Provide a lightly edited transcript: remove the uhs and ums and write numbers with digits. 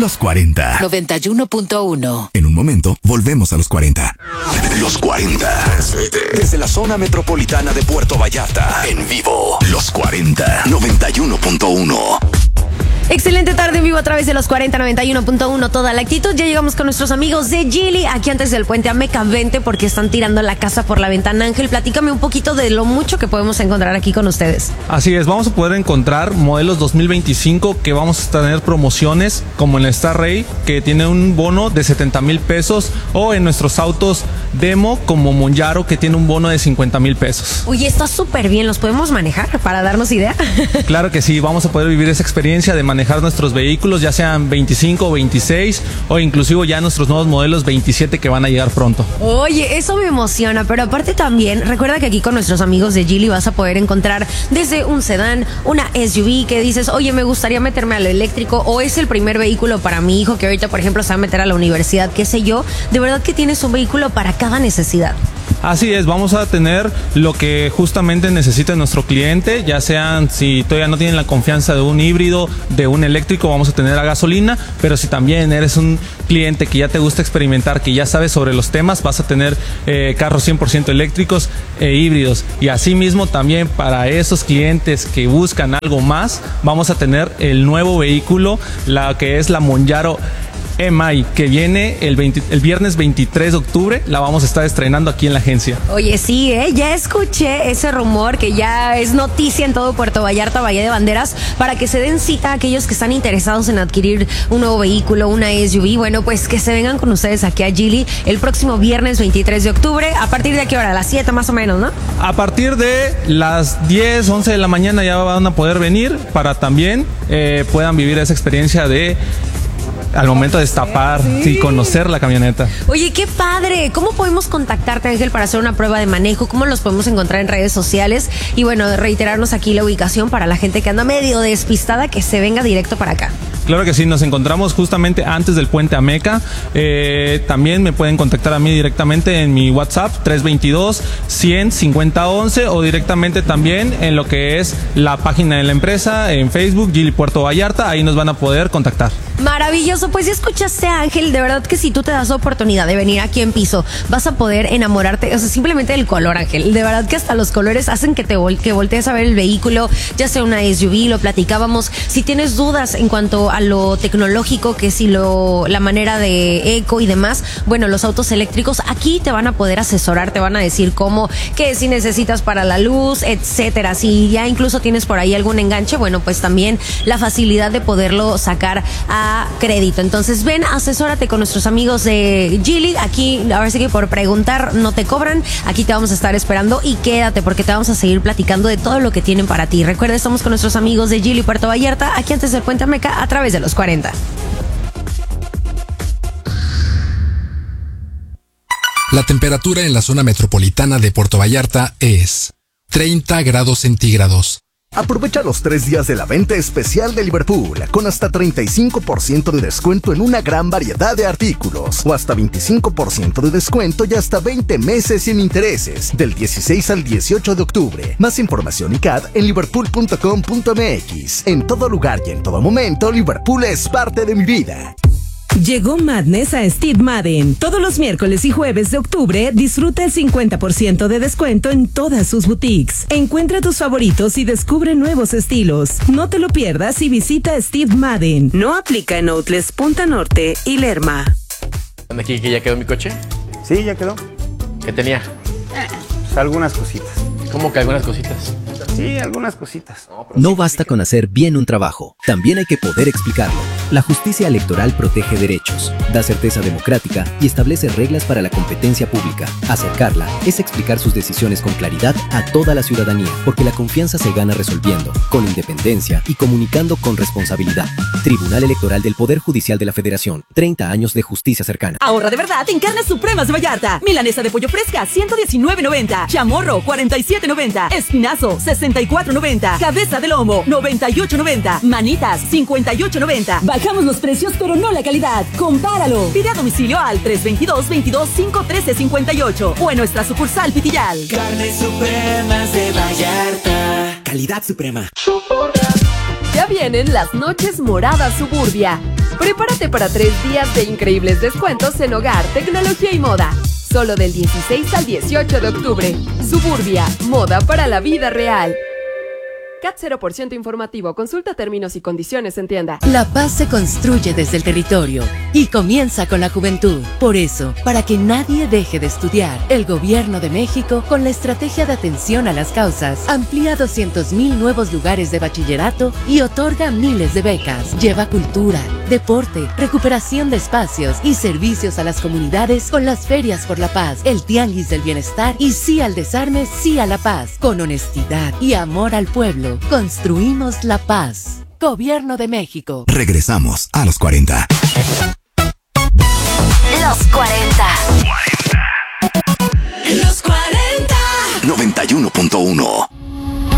Los 40. 91.1. En un momento, volvemos a los 40. Los 40. Desde la zona metropolitana de Puerto Vallarta. En vivo. Los 40. 91.1. Excelente tarde en vivo a través de los 4091.1, toda la actitud. Ya llegamos con nuestros amigos de Geely, aquí antes del puente Ameca. Vente porque están tirando la casa por la ventana. Ángel, platícame un poquito de lo mucho que podemos encontrar aquí con ustedes. Así es, vamos a poder encontrar modelos 2025 que vamos a tener promociones como en el Star Ray, que tiene un bono de 70,000 pesos, o en nuestros autos demo como Monjaro, que tiene un bono de 50,000 pesos. Oye, está súper bien, ¿los podemos manejar para darnos idea? Claro que sí, vamos a poder vivir esa experiencia de manejar nuestros vehículos, ya sean 25 o 26, o inclusive ya nuestros nuevos modelos 27 que van a llegar pronto. Oye, eso me emociona, pero aparte también, recuerda que aquí con nuestros amigos de Geely vas a poder encontrar desde un sedán, una SUV que dices, oye, me gustaría meterme a lo eléctrico, o es el primer vehículo para mi hijo que ahorita, por ejemplo, se va a meter a la universidad, qué sé yo. De verdad que tienes un vehículo para cada necesidad. Así es, vamos a tener lo que justamente necesite nuestro cliente, ya sean si todavía no tienen la confianza de un híbrido, de un eléctrico, vamos a tener a gasolina, pero si también eres un cliente que ya te gusta experimentar, que ya sabes sobre los temas, vas a tener carros 100% eléctricos e híbridos. Y asimismo también para esos clientes que buscan algo más, vamos a tener el nuevo vehículo, la que es la Monjaro EMI, que viene el viernes 23 de octubre, la vamos a estar estrenando aquí en la agencia. Oye, sí, ya escuché ese rumor que ya es noticia en todo Puerto Vallarta, Bahía de Banderas, para que se den cita a aquellos que están interesados en adquirir un nuevo vehículo, una SUV. Bueno, pues que se vengan con ustedes aquí a Geely el próximo viernes 23 de octubre. ¿A partir de qué hora? A las 7 más o menos, ¿no? A partir de las 10, 11 de la mañana ya van a poder venir para también puedan vivir esa experiencia de al momento de destapar y conocer la camioneta. Oye, qué padre. ¿Cómo podemos contactarte, Ángel, para hacer una prueba de manejo? ¿Cómo los podemos encontrar en redes sociales? Y bueno, reiterarnos aquí la ubicación para la gente que anda medio despistada, que se venga directo para acá. Claro que sí, nos encontramos justamente antes del puente Ameca. También me pueden contactar a mí directamente en mi WhatsApp 322-100-5011, o directamente también en lo que es la página de la empresa en Facebook, Geely Puerto Vallarta. Ahí nos van a poder contactar. Maravilloso, pues ya escuchaste a Ángel. De verdad que si tú te das la oportunidad de venir aquí en Piso, vas a poder enamorarte, o sea, simplemente del color, Ángel. De verdad que hasta los colores hacen que voltees a ver el vehículo, ya sea una SUV, lo platicábamos. Si tienes dudas en cuanto a lo tecnológico, que si la manera de eco y demás, bueno, los autos eléctricos aquí te van a poder asesorar, te van a decir cómo, que si necesitas para la luz, etcétera. Si ya incluso tienes por ahí algún enganche, bueno, pues también la facilidad de poderlo sacar a crédito. Entonces ven, asesórate con nuestros amigos de Geely. Aquí ahora sí que por preguntar no te cobran. Aquí te vamos a estar esperando y quédate porque te vamos a seguir platicando de todo lo que tienen para ti. Recuerda, estamos con nuestros amigos de Geely Puerto Vallarta, aquí antes del puente Ameca, a través de los 40. La temperatura en la zona metropolitana de Puerto Vallarta es 30 grados centígrados. Aprovecha los 3 días de la venta especial de Liverpool, con hasta 35% de descuento en una gran variedad de artículos, o hasta 25% de descuento y hasta 20 meses sin intereses, del 16 al 18 de octubre. Más información y CAD en liverpool.com.mx. En todo lugar y en todo momento, Liverpool es parte de mi vida. Llegó Madness a Steve Madden. Todos los miércoles y jueves de octubre disfruta el 50% de descuento en todas sus boutiques. Encuentra tus favoritos y descubre nuevos estilos. No te lo pierdas y visita Steve Madden. No aplica en outlets Punta Norte y Lerma. ¿Dónde aquí que ya quedó mi coche? Sí, ya quedó. ¿Qué tenía? Pues algunas cositas. ¿Cómo que algunas cositas? Sí, algunas cositas. No basta con hacer bien un trabajo, también hay que poder explicarlo. La justicia electoral protege derechos, da certeza democrática y establece reglas para la competencia pública. Acercarla es explicar sus decisiones con claridad a toda la ciudadanía, porque la confianza se gana resolviendo, con independencia y comunicando con responsabilidad. Tribunal Electoral del Poder Judicial de la Federación, 30 años de justicia cercana. Ahorra de verdad en Carnes Supremas de Vallarta. Milanesa de pollo fresca, 119.90. Chamorro, 47.90. Espinazo, 64.90. Cabeza de lomo, 98.90. Manitas, 58.90. Bajamos los precios, pero no la calidad. Compáralo. Pide a domicilio al 322-513-58 o en nuestra sucursal Pitillal. Carnes Supremas de Vallarta. Calidad suprema. Ya vienen las noches moradas Suburbia. Prepárate para 3 días de increíbles descuentos en hogar, tecnología y moda. Solo del 16 al 18 de octubre. Suburbia, moda para la vida real. CAT 0% informativo. Consulta términos y condiciones en tienda. La paz se construye desde el territorio y comienza con la juventud. Por eso, para que nadie deje de estudiar, el Gobierno de México, con la estrategia de atención a las causas, amplía 200,000 nuevos lugares de bachillerato y otorga miles de becas. Lleva cultura, deporte, recuperación de espacios y servicios a las comunidades con las ferias por la paz, el tianguis del bienestar y sí al desarme, sí a la paz. Con honestidad y amor al pueblo, construimos la paz. Gobierno de México. Regresamos a los 40. Los 40. Los 40. 91.1.